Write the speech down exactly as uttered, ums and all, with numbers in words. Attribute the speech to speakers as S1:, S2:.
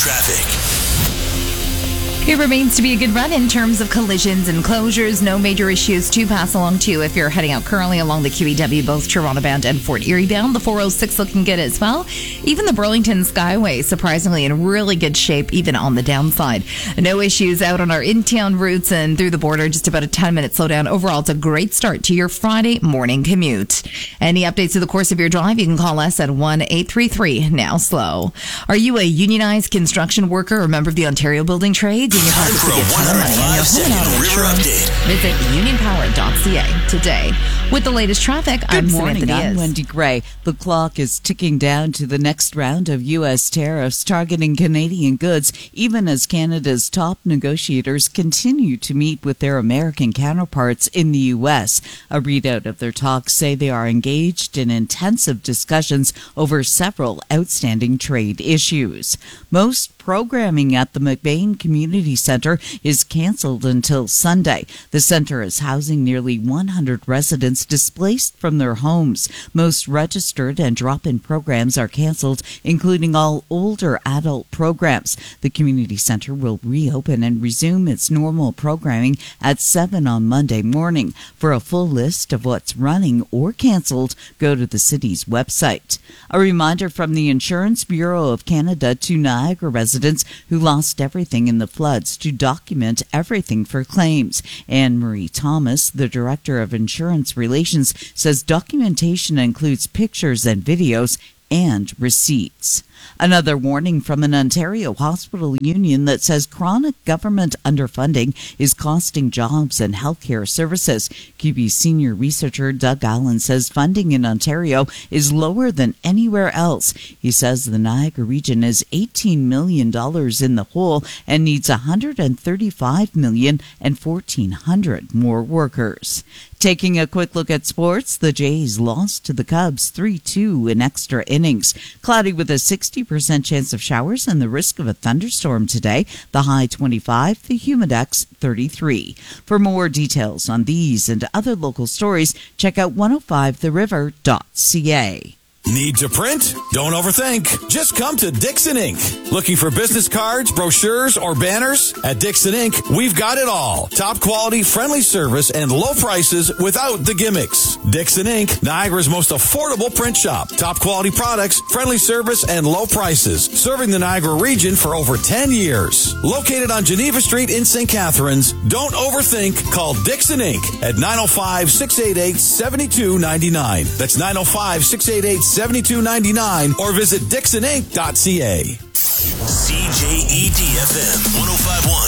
S1: traffic.
S2: It remains to be a good run in terms of collisions and closures. No major issues to pass along to if you're heading out currently along the Q E W, both Toronto bound and Fort Erie bound. The four oh six looking good as well. Even the Burlington Skyway, surprisingly, in really good shape, even on the downside. No issues out on our in-town routes and through the border. Just about a ten-minute slowdown. Overall, it's a great start to your Friday morning commute. Any updates to the course of your drive, you can call us at one eight three three now slow. Are you a unionized construction worker or member of the Ontario Building Trades?
S1: Time for a one hundred five second river update.
S2: Visit union power dot c a today. With the latest traffic,
S3: Good
S2: I'm
S3: morning,
S2: Samantha
S3: I'm
S2: Diaz.
S3: Wendy Gray. The clock is ticking down to the next round of U S tariffs targeting Canadian goods, even as Canada's top negotiators continue to meet with their American counterparts in the U S. A readout of their talks say they are engaged in intensive discussions over several outstanding trade issues. Most programming at the McBain Community Center is canceled until Sunday. The center is housing nearly one hundred residents displaced from their homes. Most registered and drop-in programs are canceled, including all older adult programs. The community center will reopen and resume its normal programming at seven on Monday morning. For a full list of what's running or canceled, go to the city's website. A reminder from the Insurance Bureau of Canada to Niagara residents who lost everything in the floods to document everything for claims. Anne Marie Thomas, the Director of Insurance Relations, says documentation includes pictures and videos and receipts. Another warning from an Ontario hospital union that says chronic government underfunding is costing jobs and healthcare services. Q B senior researcher Doug Allen says funding in Ontario is lower than anywhere else. He says the Niagara region is eighteen million dollars in the hole and needs one hundred thirty-five million dollars and fourteen hundred more workers. Taking a quick look at sports, the Jays lost to the Cubs three two in extra innings. Cloudy with a sixty percent chance of showers and the risk of a thunderstorm today. The high twenty-five, the humidex thirty-three. For more details on these and other local stories, check out one oh five the river dot c a.
S1: Need to print? Don't overthink. Just come to Dixon Incorporated. Looking for business cards, brochures, or banners? At Dixon Incorporated, we've got it all. Top quality, friendly service, and low prices without the gimmicks. Dixon Incorporated, Niagara's most affordable print shop. Top quality products, friendly service, and low prices. Serving the Niagara region for over ten years. Located on Geneva Street in Saint Catharines. Don't overthink. Call Dixon Incorporated at nine oh five, six eight eight, seven two nine nine. That's nine oh five, six eight eight, seven two nine nine or visit dixon inc dot c a.
S4: C J E D F M one oh five point one.